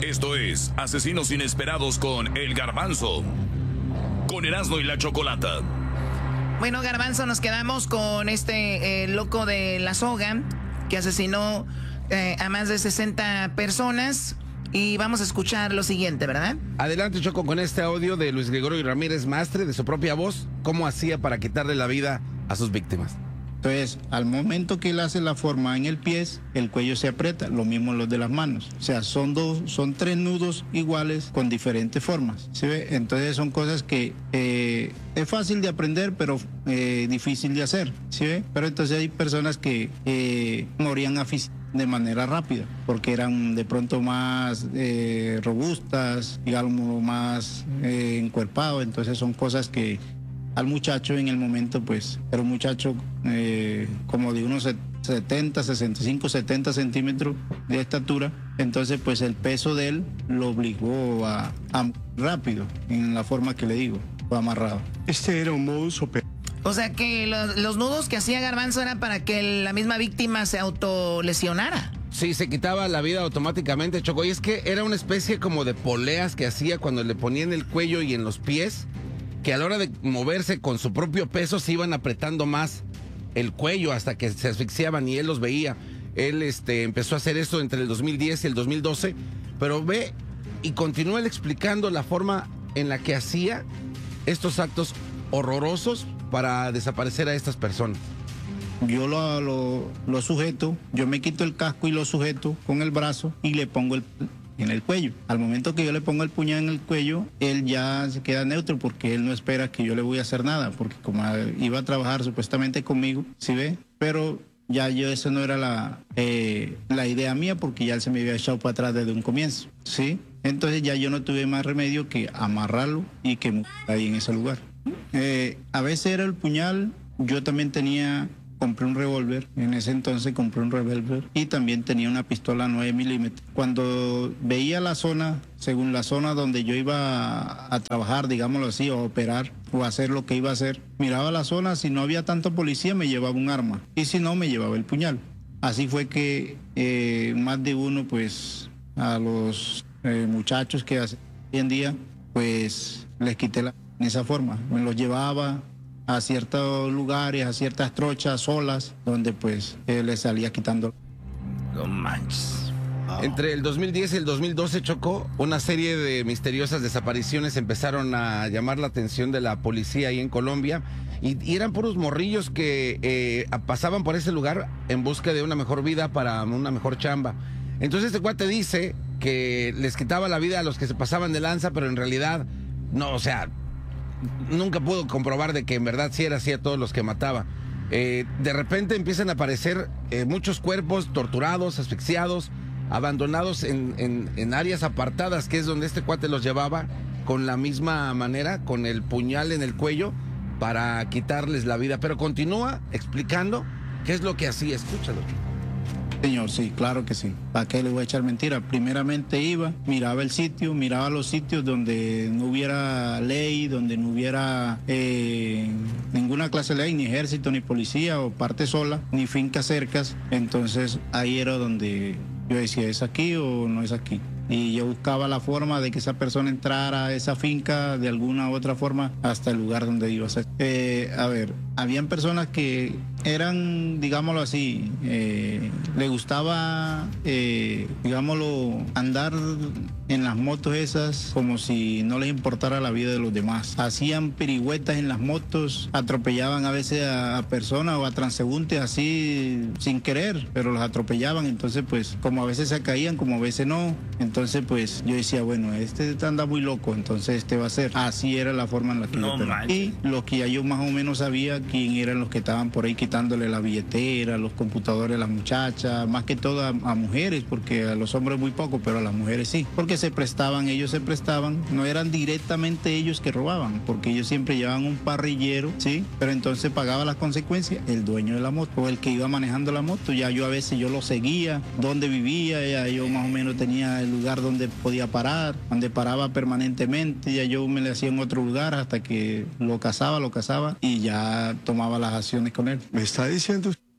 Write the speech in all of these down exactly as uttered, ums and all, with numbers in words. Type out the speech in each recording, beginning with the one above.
Esto es Asesinos Inesperados con El Garbanzo, con Erasmo y la Chocolata. Bueno, Garbanzo, nos quedamos con este eh, loco de la soga que asesinó eh, a más de sesenta personas. Y vamos a escuchar lo siguiente, ¿verdad? Adelante, Choco, con este audio de Luis Gregorio Ramírez Mastre, de su propia voz, cómo hacía para quitarle la vida a sus víctimas. Entonces, al momento que él hace la forma en el pie, el cuello se aprieta, lo mismo los de las manos. O sea, son dos, son tres nudos iguales con diferentes formas. ¿Sí ve? Entonces son cosas que eh, es fácil de aprender, pero eh, difícil de hacer. ¿Sí ve? Pero entonces hay personas que eh, morían de manera rápida, porque eran de pronto más eh, robustas, digamos, más eh, encuerpados. Entonces son cosas que al muchacho en el momento, pues, era un muchacho eh, como de unos setenta, sesenta y cinco, setenta centímetros de estatura. Entonces, pues, el peso de él lo obligó a, a rápido, en la forma que le digo, fue amarrado. Este era un modus operandi. O sea que los, los nudos que hacía Garbanzo era para que la misma víctima se autolesionara. Sí, se quitaba la vida automáticamente, Choco. Y es que era una especie como de poleas que hacía cuando le ponían el cuello y en los pies, que a la hora de moverse con su propio peso se iban apretando más el cuello hasta que se asfixiaban y él los veía. Él este, empezó a hacer esto entre el dos mil diez y el dos mil doce, pero ve y continúa él explicando la forma en la que hacía estos actos horrorosos para desaparecer a estas personas. Yo lo, lo, lo sujeto, yo me quito el casco y lo sujeto con el brazo y le pongo el... en el cuello. Al momento que yo le pongo el puñal en el cuello, él ya se queda neutro porque él no espera que yo le voy a hacer nada, porque como iba a trabajar supuestamente conmigo, ¿sí ve? Pero ya yo, eso no era la, eh, la idea mía, porque ya él se me había echado para atrás desde un comienzo, ¿sí? Entonces ya yo no tuve más remedio que amarrarlo y que muriera ahí en ese lugar. Eh, a veces era el puñal, yo también tenía... compré un revólver, en ese entonces compré un revólver y también tenía una pistola nueve milímetros. Cuando veía la zona, según la zona donde yo iba a, a trabajar, digámoslo así, o a operar, o a hacer lo que iba a hacer, miraba la zona, si no había tanto policía me llevaba un arma y si no me llevaba el puñal. Así fue que eh, más de uno, pues, a los eh, muchachos que hoy en día, pues, les quité la, en esa forma, me los llevaba a ciertos lugares, a ciertas trochas solas, donde pues eh, le salía quitando. No manches. Oh. Entre el dos mil diez y el dos mil doce, Chocó, una serie de misteriosas desapariciones empezaron a llamar la atención de la policía ahí en Colombia, y, y eran puros morrillos que eh, pasaban por ese lugar en busca de una mejor vida para una mejor chamba. Entonces este cuate dice que les quitaba la vida a los que se pasaban de lanza, pero en realidad, no, o sea... nunca pudo comprobar de que en verdad sí era así a todos los que mataba. Eh, de repente empiezan a aparecer eh, muchos cuerpos torturados, asfixiados, abandonados en, en, en áreas apartadas, que es donde este cuate los llevaba con la misma manera, con el puñal en el cuello, para quitarles la vida. Pero continúa explicando qué es lo que hacía. Escúchalo. Señor, sí, claro que sí. ¿Para qué le voy a echar mentira? Primeramente iba, miraba el sitio, miraba los sitios donde no hubiera ley, donde no hubiera eh, ninguna clase de ley, ni ejército, ni policía, o parte sola, ni fincas cercas. Entonces ahí era donde yo decía, ¿es aquí o no es aquí? Y yo buscaba la forma de que esa persona entrara a esa finca de alguna u otra forma hasta el lugar donde iba a ser. Eh, a ver, habían personas que eran, digámoslo así, eh, le gustaba, eh, digámoslo, andar en las motos esas como si no les importara la vida de los demás. Hacían pirigüetas en las motos, atropellaban a veces a, a personas o a transeúntes así sin querer, pero los atropellaban. Entonces, pues, como a veces se caían, como a veces no. Entonces, pues, yo decía, bueno, este anda muy loco, entonces este va a ser. Así era la forma en la que no lo operaba. Y lo que ya yo más o menos sabía quién eran los que estaban por ahí quitándole la billetera, los computadores a las muchachas, más que todo a, a mujeres, porque a los hombres muy poco, pero a las mujeres sí. Porque se prestaban, ellos se prestaban, no eran directamente ellos que robaban, porque ellos siempre llevaban un parrillero, ¿sí? Pero entonces pagaba las consecuencias el dueño de la moto, o el que iba manejando la moto. Ya yo a veces yo lo seguía, dónde vivía, ya yo más o menos tenía el lugar donde podía parar, donde paraba permanentemente, ya yo me le hacía en otro lugar hasta que lo cazaba, lo cazaba y ya tomaba las acciones con él. Me está diciendo...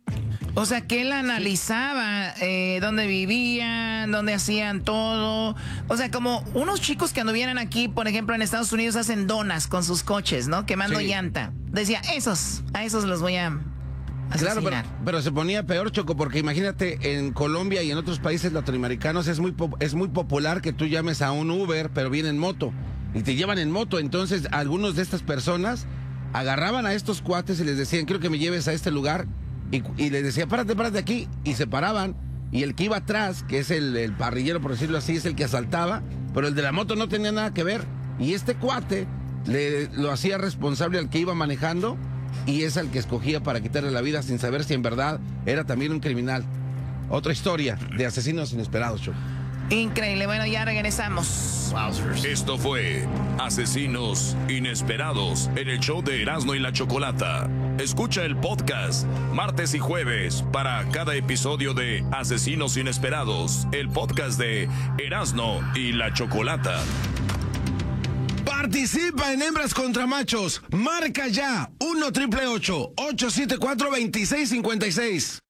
O sea, que él analizaba eh, dónde vivían, dónde hacían todo. O sea, como unos chicos que anduvieran aquí, por ejemplo, en Estados Unidos hacen donas con sus coches, ¿no? Quemando Sí. llanta. Decía, esos, a esos los voy a asesinar. Claro, pero, pero se ponía peor, Choco, porque imagínate, en Colombia y en otros países latinoamericanos es muy, po- es muy popular que tú llames a un Uber, pero viene en moto, y te llevan en moto. Entonces, algunos de estas personas agarraban a estos cuates y les decían, quiero que me lleves a este lugar, y, y les decía, párate, párate aquí, y se paraban, y el que iba atrás, que es el, el parrillero, por decirlo así, es el que asaltaba, pero el de la moto no tenía nada que ver, y este cuate le, lo hacía responsable al que iba manejando, y es al que escogía para quitarle la vida sin saber si en verdad era también un criminal. Otra historia de asesinos inesperados, Choco. Increíble. Bueno, ya regresamos. Esto fue Asesinos Inesperados en el show de Erasmo y la Chocolata. Escucha el podcast martes y jueves para cada episodio de Asesinos Inesperados, el podcast de Erasmo y la Chocolata. Participa en Hembras contra Machos. Marca ya uno triple ocho, ocho siete cuatro, dos seis cinco seis.